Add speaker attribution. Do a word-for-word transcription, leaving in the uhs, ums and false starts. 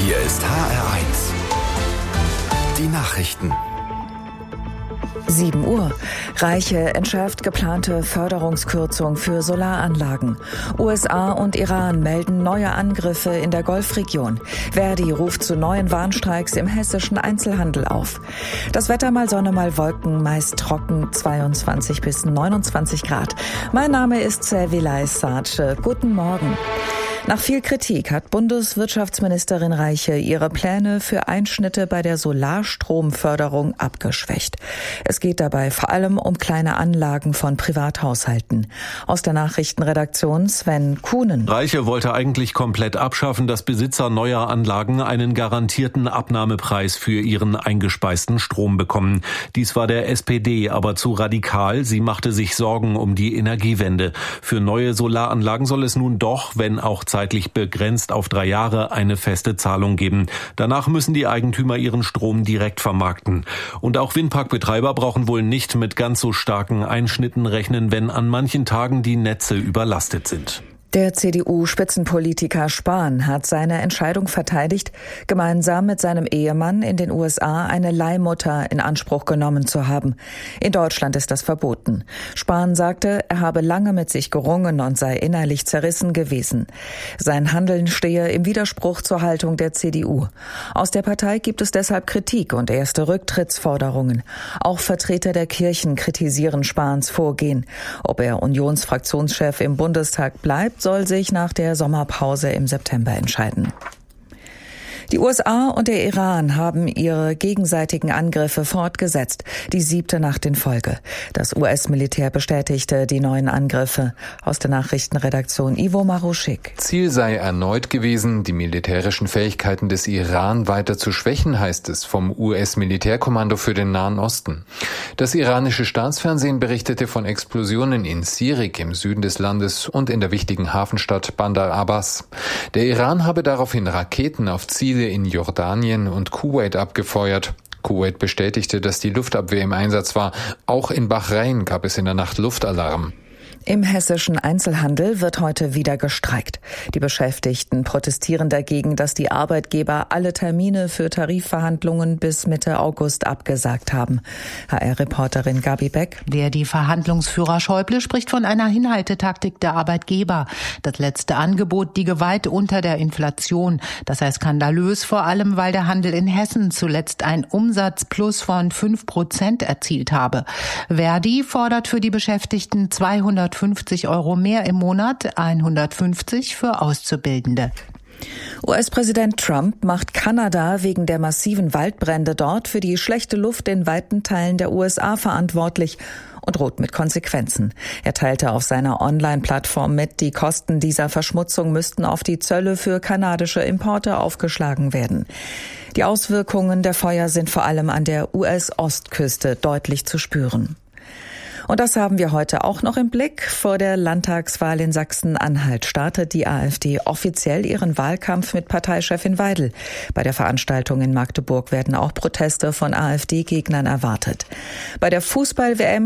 Speaker 1: Hier ist H R eins. Die Nachrichten.
Speaker 2: sieben Uhr. Reiche entschärft geplante Förderungskürzung für Solaranlagen. U S A und Iran melden neue Angriffe in der Golfregion. Verdi ruft zu neuen Warnstreiks im hessischen Einzelhandel auf. Das Wetter mal Sonne, mal Wolken, meist trocken, zweiundzwanzig bis neunundzwanzig Grad. Mein Name ist Servilay Sace. Guten Morgen. Nach viel Kritik hat Bundeswirtschaftsministerin Reiche ihre Pläne für Einschnitte bei der Solarstromförderung abgeschwächt. Es geht dabei vor allem um kleine Anlagen von Privathaushalten. Aus der Nachrichtenredaktion Sven Kuhnen.
Speaker 3: Reiche wollte eigentlich komplett abschaffen, dass Besitzer neuer Anlagen einen garantierten Abnahmepreis für ihren eingespeisten Strom bekommen. Dies war der S P D aber zu radikal. Sie machte sich Sorgen um die Energiewende. Für neue Solaranlagen soll es nun doch, wenn auch zeitlich begrenzt auf drei Jahre, eine feste Zahlung geben. Danach müssen die Eigentümer ihren Strom direkt vermarkten. Und auch Windparkbetreiber brauchen wohl nicht mit ganz so starken Einschnitten rechnen, wenn an manchen Tagen die Netze überlastet sind.
Speaker 2: Der C D U-Spitzenpolitiker Spahn hat seine Entscheidung verteidigt, gemeinsam mit seinem Ehemann in den U S A eine Leihmutter in Anspruch genommen zu haben. In Deutschland ist das verboten. Spahn sagte, er habe lange mit sich gerungen und sei innerlich zerrissen gewesen. Sein Handeln stehe im Widerspruch zur Haltung der C D U. Aus der Partei gibt es deshalb Kritik und erste Rücktrittsforderungen. Auch Vertreter der Kirchen kritisieren Spahns Vorgehen. Ob er Unionsfraktionschef im Bundestag bleibt, soll sich nach der Sommerpause im September entscheiden. Die U S A und der Iran haben ihre gegenseitigen Angriffe fortgesetzt, die siebte Nacht in Folge. Das U S-Militär bestätigte die neuen Angriffe. Aus der Nachrichtenredaktion Ivo Maruschik.
Speaker 4: Ziel sei erneut gewesen, die militärischen Fähigkeiten des Iran weiter zu schwächen, heißt es vom U S-Militärkommando für den Nahen Osten. Das iranische Staatsfernsehen berichtete von Explosionen in Sirik im Süden des Landes und in der wichtigen Hafenstadt Bandar Abbas. Der Iran habe daraufhin Raketen auf Ziele in Jordanien und Kuwait abgefeuert. Kuwait bestätigte, dass die Luftabwehr im Einsatz war. Auch in Bahrain gab es in der Nacht Luftalarm.
Speaker 2: Im hessischen Einzelhandel wird heute wieder gestreikt. Die Beschäftigten protestieren dagegen, dass die Arbeitgeber alle Termine für Tarifverhandlungen bis Mitte August abgesagt haben. H R-Reporterin Gabi Beck.
Speaker 5: Der die Verhandlungsführer Schäuble spricht von einer Hinhaltetaktik der Arbeitgeber. Das letzte Angebot liege weit unter der Inflation. Das sei skandalös, vor allem weil der Handel in Hessen zuletzt ein Umsatzplus von fünf Prozent erzielt habe. Verdi fordert für die Beschäftigten zweihundertfünfzig Euro mehr im Monat, hundertfünfzig für Auszubildende.
Speaker 2: U S-Präsident Trump macht Kanada wegen der massiven Waldbrände dort für die schlechte Luft in weiten Teilen der U S A verantwortlich und droht mit Konsequenzen. Er teilte auf seiner Online-Plattform mit, die Kosten dieser Verschmutzung müssten auf die Zölle für kanadische Importe aufgeschlagen werden. Die Auswirkungen der Feuer sind vor allem an der U S-Ostküste deutlich zu spüren. Und das haben wir heute auch noch im Blick. Vor der Landtagswahl in Sachsen-Anhalt startet die AfD offiziell ihren Wahlkampf mit Parteichefin Weidel. Bei der Veranstaltung in Magdeburg werden auch Proteste von AfD-Gegnern erwartet. Bei der Fußball-W M